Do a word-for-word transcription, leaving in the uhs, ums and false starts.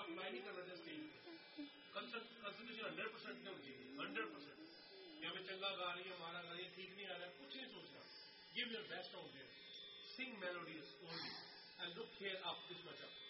Apply नहीं करना चाहिए स्टेज पे। कंसंट्रेशन हंड्रेड परसेंट नहीं होनी चाहिए, हंड्रेड परसेंट। या मैं चंगा गा रही है, हमारा गा रही है, ठीक नहीं आ रहा है, कुछ नहीं सोचना। Give your best out there, Singh melodious only and look here up, this much up.